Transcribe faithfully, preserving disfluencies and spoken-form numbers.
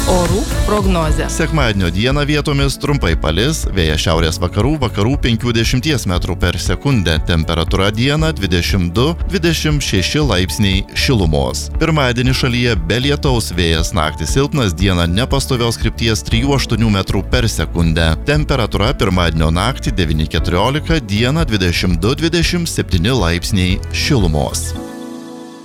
Orų prognozė. Sekmadienio dieną vietomis trumpai palis, vėjas šiaurės vakarų, vakarų penkiasdešimt metrų per sekundę, temperatūra dieną dvidešimt du dvidešimt šeši laipsniai šilumos. Pirmadienį šalyje be lietaus, vėjas naktį silpnas, dieną nepastovios krypties trijų aštuonių metrų per sekundę. Temperatūra pirmadienio naktį devyni keturiolika, dieną dvidešimt du dvidešimt septyni laipsniai šilumos.